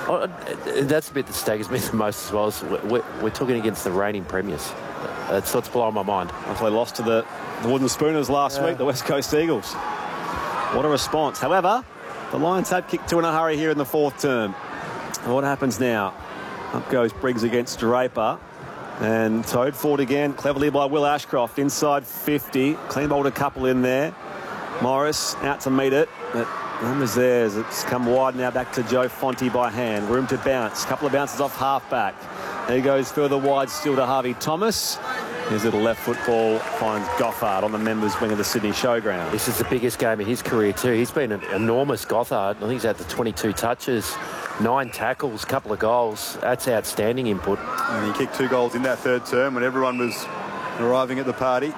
Oh, that's the bit that staggers me the most as well. Is we're talking against the reigning premiers. That's what's blowing my mind. After they lost to the Wooden Spooners last week, the West Coast Eagles. What a response. However, the Lions have kicked two in a hurry here in the fourth term. And what happens now? Up goes Briggs against Draper. And towed forward again, cleverly by Will Ashcroft. Inside 50. Clean bowled a couple in there. Morris out to meet it. But numbers there as it's come wide now back to Joe Fonte by hand. Room to bounce. Couple of bounces off half-back. There he goes further wide still to Harvey Thomas. His little left football finds Gothard on the members' wing of the Sydney Showground. This is the biggest game of his career too. He's been an enormous Gothard. I think he's had the 22 touches, 9 tackles, couple of goals. That's outstanding input. And he kicked 2 goals in that third term when everyone was arriving at the party.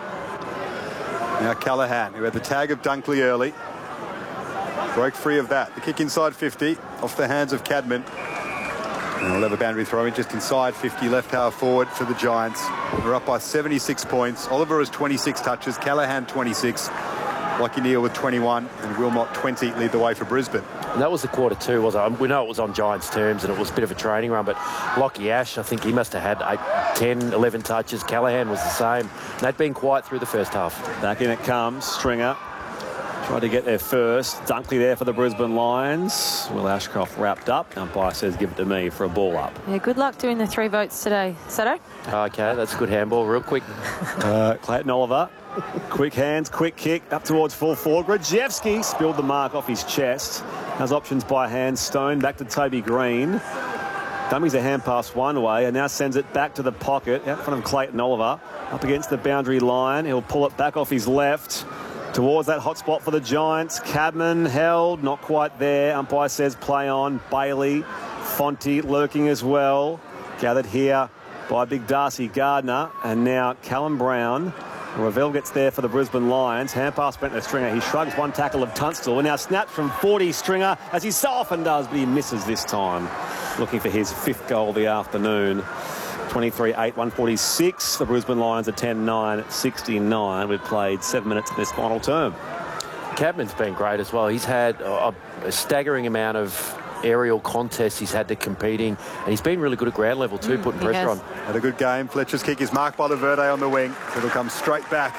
Now Callaghan, who had the tag of Dunkley early, broke free of that. The kick inside 50 off the hands of Cadman. And we'll have a boundary throw in just inside 50, left half forward for the Giants. They're up by 76 points. Oliver has 26 touches, Callaghan 26, Lachie Neale with 21, and Wilmot 20 lead the way for Brisbane. And that was the quarter 2, was it? We know it was on Giants terms and it was a bit of a training run, but Lachie Ash, I think he must have had 8, 10, 11 touches. Callaghan was the same. And they'd been quiet through the first half. Back in it comes, Stringer. Tried to get there first. Dunkley there for the Brisbane Lions. Will Ashcroft wrapped up. Umpire says give it to me for a ball up. Yeah, good luck doing the 3 votes today. Sato? Okay, that's a good handball. Real quick. Clayton Oliver. Quick hands, quick kick up towards full forward. Grajewski spilled the mark off his chest. Has options by hand. Stone back to Toby Green. Dummies a hand pass one way and now sends it back to the pocket out in front of Clayton Oliver. Up against the boundary line. He'll pull it back off his left. Towards that hot spot for the Giants. Cadman held, not quite there. Umpire says play on. Bailey, Fonte lurking as well. Gathered here by big Darcy Gardner. And now Callum Brown. Ravel gets there for the Brisbane Lions. Hand pass went to Stringer. He shrugs one tackle of Tunstall. And now snaps from 40 Stringer, as he so often does, but he misses this time. Looking for his 5th goal of the afternoon. 23-8, 146. The Brisbane Lions are 10-9, 69. We've played 7 minutes in this final term. Cadman's been great as well. He's had a staggering amount of aerial contests he's had to compete in, and he's been really good at ground level too, putting pressure on. Had a good game. Fletcher's kick is marked by Laverde on the wing. It'll come straight back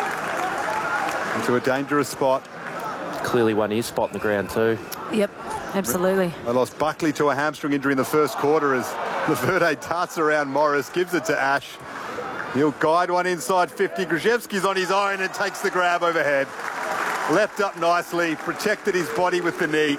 into a dangerous spot. Clearly won his spot in the ground too. Yep, absolutely. They lost Buckley to a hamstring injury in the first quarter as Laverde darts around Morris, gives it to Ash. He'll guide one inside 50. Grajewski's on his own and takes the grab overhead. Leapt up nicely, protected his body with the knee,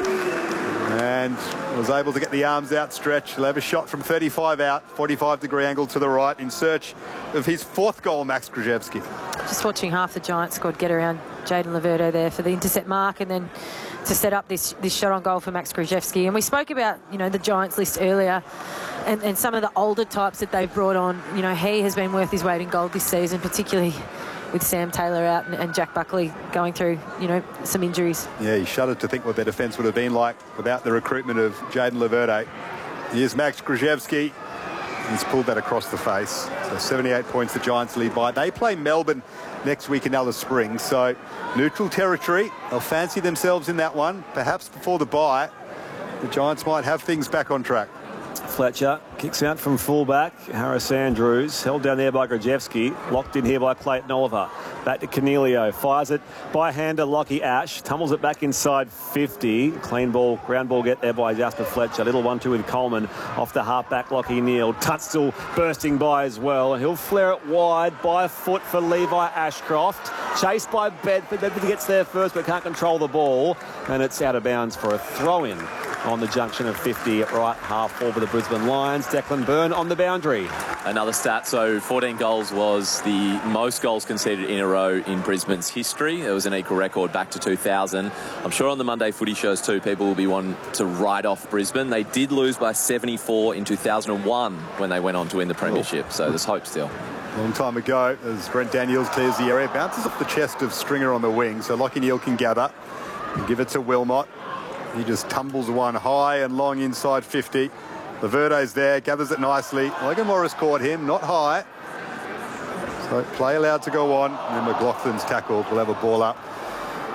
and was able to get the arms outstretched. He'll have a shot from 35 out, 45-degree angle to the right in search of his 4th goal, Max Grajewski. Just watching half the Giants squad get around Jayden Laverde there for the intercept mark and then to set up this shot on goal for Max Grajewski. And we spoke about, you know, the Giants list earlier and some of the older types that they've brought on. You know, he has been worth his weight in gold this season, particularly with Sam Taylor out and Jack Buckley going through, you know, some injuries. Yeah, he shuddered to think what their defence would have been like without the recruitment of Jayden Laverde. Here's Max Grajewski. He's pulled that across the face. So 78 points the Giants lead by. They play Melbourne next week in Alice Springs, so neutral territory. They'll fancy themselves in that one. Perhaps before the bye, the Giants might have things back on track. Fletcher kicks out from fullback. Harris Andrews held down there by Grajewski. Locked in here by Clayton Oliver. Back to Cornelio. Fires it by hand to Lachie Ash. Tumbles it back inside 50. Clean ball, ground ball get there by Jasper Fletcher. Little 1-2 with Coleman. Off the half-back Lachie Neale. Tunstall bursting by as well. And he'll flare it wide by foot for Levi Ashcroft. Chased by Bedford. Bedford gets there first but can't control the ball. And it's out of bounds for a throw-in on the junction of 50 at right half forward for the Brisbane Lions. Declan Byrne on the boundary. Another stat, so 14 goals was the most goals conceded in a row in Brisbane's history. It was an equal record back to 2000. I'm sure on the Monday footy shows too, people will be wanting to write off Brisbane. They did lose by 74 in 2001 when they went on to win the premiership, so there's hope still. Long time ago, as Brent Daniels clears the area, bounces off the chest of Stringer on the wing, so Lachie Neale can gather and give it to Wilmot. He just tumbles one high and long inside 50. Laverde's there, gathers it nicely. Logan Morris caught him, not high. So play allowed to go on. And then McLaughlin's tackled. We'll have a ball up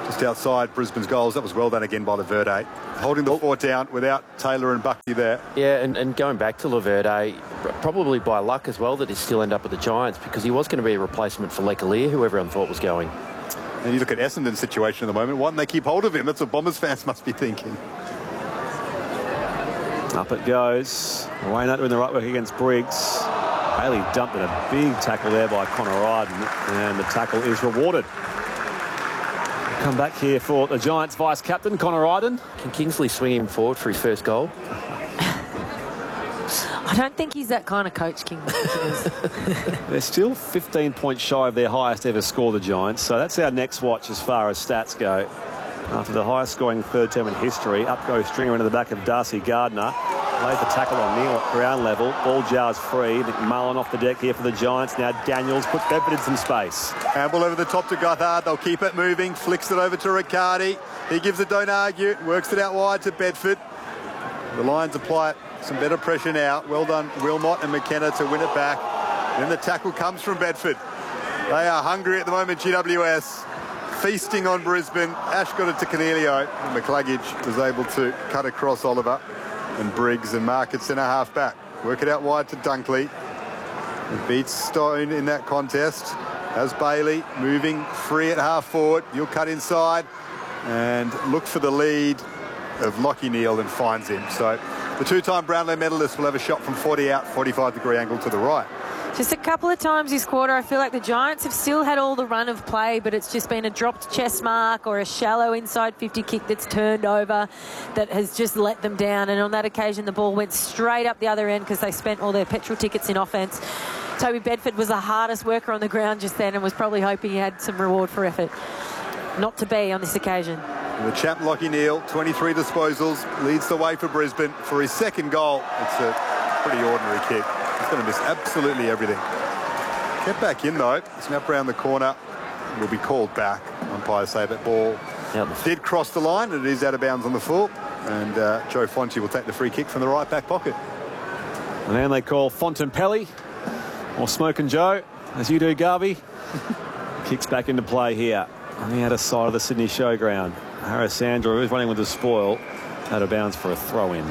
just outside Brisbane's goals. That was well done again by Laverde. Holding the fort down without Taylor and Buckley there. Yeah, and going back to Laverde, probably by luck as well that he still ended up with the Giants, because he was going to be a replacement for Lecalier, who everyone thought was going. And you look at Essendon's situation at the moment. Why don't they keep hold of him? That's what Bombers fans must be thinking. Up it goes. Wayne doing the right work against Briggs. Bailey dumped in a big tackle there by Connor Ryden, and the tackle is rewarded. Come back here for the Giants vice-captain, Connor Ryden. Can Kingsley swing him forward for his first goal? I don't think he's that kind of coach, Kingsley. They're still 15 points shy of their highest ever score, the Giants. So that's our next watch as far as stats go. After the highest scoring third term in history, up goes Stringer into the back of Darcy Gardner. Lays the tackle on Neil at ground level. Ball jars free. McMullen off the deck here for the Giants. Now Daniels puts Bedford in some space. Campbell over the top to Gothard. They'll keep it moving. Flicks it over to Riccardi. He gives it don't argue. Works it out wide to Bedford. The Lions apply some better pressure now. Well done Wilmot and McKenna to win it back. Then the tackle comes from Bedford. They are hungry at the moment, GWS. Feasting on Brisbane. Ash got it to Cornelio. And McCluggage was able to cut across Oliver and Briggs and mark at centre half back. Work it out wide to Dunkley. It beats Stone in that contest. As Bailey moving free at half forward. You'll cut inside and look for the lead of Lockie Neal and finds him. So the two-time Brownlow medalist will have a shot from 40 out, 45-degree angle to the right. Just a couple of times this quarter, I feel like the Giants have still had all the run of play, but it's just been a dropped chest mark or a shallow inside 50 kick that's turned over that has just let them down. And on that occasion, the ball went straight up the other end because they spent all their petrol tickets in offence. Toby Bedford was the hardest worker on the ground just then and was probably hoping he had some reward for effort. Not to be on this occasion. The champ Lockie Neal, 23 disposals, leads the way for Brisbane for his second goal. It's a pretty ordinary kick. He's going to miss absolutely everything. Get back in though. Snap around the corner. Will be called back. Umpires say that ball did cross the line and it is out of bounds on the full. And Joe Fonte will take the free kick from the right back pocket. And then they call Fontempelli or Smokin' Joe, as you do, Garvey. Kicks back into play here on the outer side of the Sydney Showground. Harris Andrew is running with the spoil. Out of bounds for a throw-in.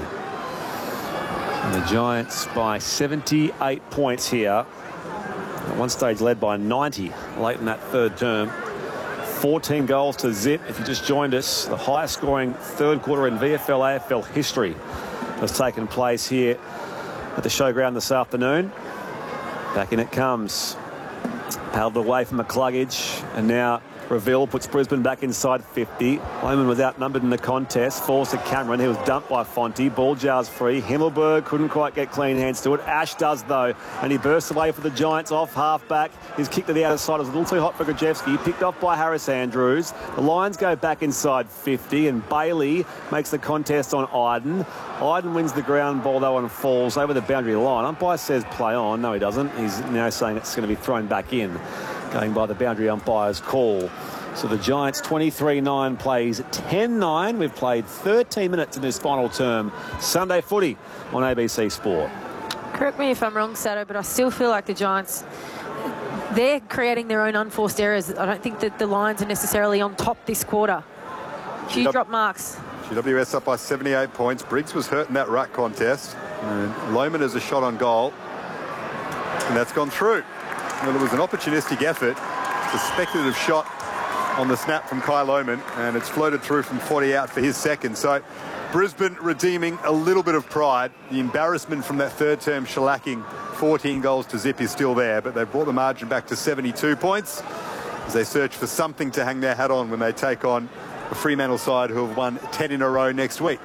And the Giants by 78 points here. At one stage led by 90 late in that third term. 14 goals to zip. If you just joined us, the highest scoring third quarter in VFL AFL history has taken place here at the Showground this afternoon. Back in it comes. Paddled away from McCluggage, and now Reville puts Brisbane back inside 50. Loman was outnumbered in the contest. Falls to Cameron. He was dumped by Fonte. Ball jars free. Himmelberg couldn't quite get clean hands to it. Ash does, though. And he bursts away for the Giants off half-back. His kick to the outer side was a little too hot for Grajewski. Picked off by Harris Andrews. The Lions go back inside 50. And Bailey makes the contest on Iden. Iden wins the ground ball, though, and falls over the boundary line. Umpire says play on. No, he doesn't. He's now saying it's going to be thrown back in, going by the boundary umpire's call. So the Giants 23-9 plays 10-9. We've played 13 minutes in this final term. Sunday footy on ABC Sport. Correct me if I'm wrong, Sato, but I still feel like the Giants, they're creating their own unforced errors. I don't think that the Lions are necessarily on top this quarter. Few drop marks. GWS up by 78 points. Briggs was hurt in that ruck contest. And Loman has a shot on goal. And that's gone through. Well, it was an opportunistic effort. It's a speculative shot on the snap from Kai Loman, and it's floated through from 40 out for his second. So Brisbane redeeming a little bit of pride. The embarrassment from that third term shellacking 14 goals to zip is still there, but they've brought the margin back to 72 points as they search for something to hang their hat on when they take on a Fremantle side who have won 10 in a row next week.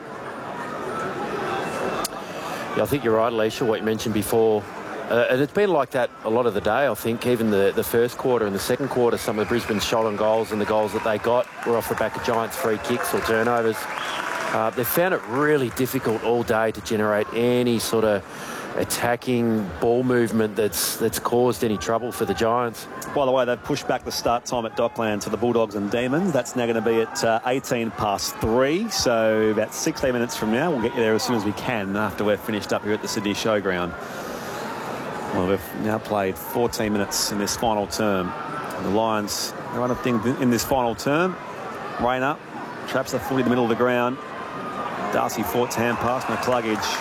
Yeah, I think you're right, Alicia, what you mentioned before. And it's been like that a lot of the day, I think. Even the first quarter and the second quarter, some of Brisbane's shot on goals and the goals that they got were off the back of Giants free kicks or turnovers. They've found it really difficult all day to generate any sort of attacking ball movement that's caused any trouble for the Giants. By the way, they've pushed back the start time at Docklands for the Bulldogs and Demons. That's now going to be at 18 past 3. So about 16 minutes from now, we'll get you there as soon as we can after we're finished up here at the Sydney Showground. Well, we've now played 14 minutes in this final term. And the Lions, the other thing in this final term, Rayner traps the footy in the middle of the ground. Darcy fought hand pass, McCluggage